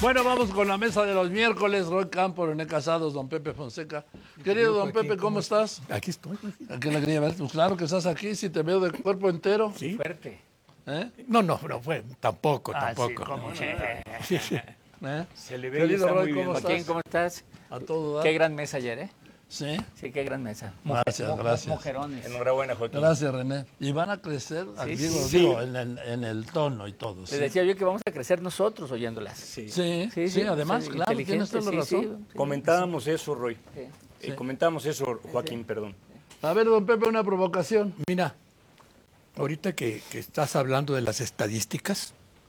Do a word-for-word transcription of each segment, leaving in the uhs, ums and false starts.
Bueno, vamos con la mesa de los miércoles. Roy Campo, René Casados, don Pepe Fonseca. Querido don Pepe, ¿cómo estás? Aquí estoy. Qué alegría verte. Pues claro que estás aquí, si te veo de cuerpo entero. Sí. Fuerte. ¿Eh? No, no, pero fue, tampoco, Ah, tampoco. sí, cómo no. Sí, sí. ¿Eh? Se le ve y Querido está Roy, muy bien. ¿cómo Joaquín, estás? ¿cómo estás? A todo dar. Qué gran mesa ayer, ¿eh? Sí. Sí, qué gran mesa. Gracias, Mu- gracias. Mujerones. Enhorabuena, Joaquín. Gracias, René. Y van a crecer, Sí, digo, sí. digo, en, el, en el tono y todo. Les Sí, decía yo que vamos a crecer nosotros oyéndolas. Sí. sí, sí, además, sí, claro, tienes toda la inteligentes, sí, razón. sí, sí. Comentábamos eso, Roy. Sí. Eh, comentábamos eso, Joaquín, perdón. A ver, don Pepe, una provocación. Mira, ahorita que, que estás hablando de las estadísticas,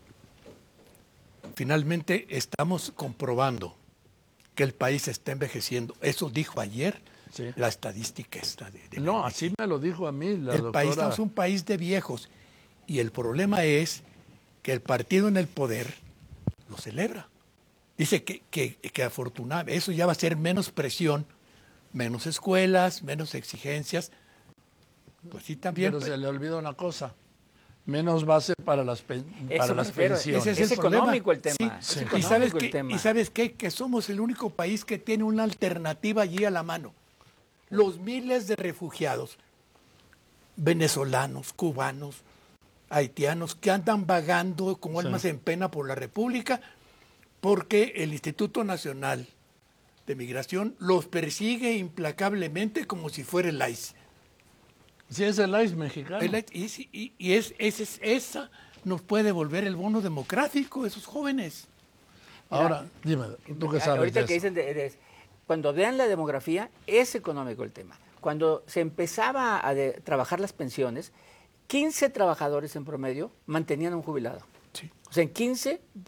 finalmente estamos comprobando que el país está envejeciendo. Eso dijo ayer Sí. la estadística esta. De, de No, la- así me lo dijo a mí la el doctora. país es un país de viejos y el problema es que el partido en el poder lo celebra. Dice que, que, que afortunadamente eso ya va a ser menos presión, menos escuelas, menos exigencias. Pues sí, también. Pero se le olvida una cosa. Menos base para las, pen- Eso para me las refiero, pensiones. Ese es, Es el problema. económico el tema, Sí, es sí. económico ¿Y sabes el qué? tema. ¿Y sabes qué? Que somos el único país que tiene una alternativa allí a la mano. Los miles de refugiados, venezolanos, cubanos, haitianos, que andan vagando como Sí. almas en pena por la República, porque el Instituto Nacional de Migración los persigue implacablemente como si fuera el I C E. Sí, es el I C E mexicano. El I C E, Y, y- y es, es- es- esa nos puede devolver el bono democrático, esos jóvenes. Ahora, dime, tú qué sabes Ahorita de que eso. dicen, de- de- cuando vean la demografía, es económico el tema. Cuando se empezaba a de- trabajar las pensiones, quince trabajadores en promedio mantenían a un jubilado. Sí. O sea, en quince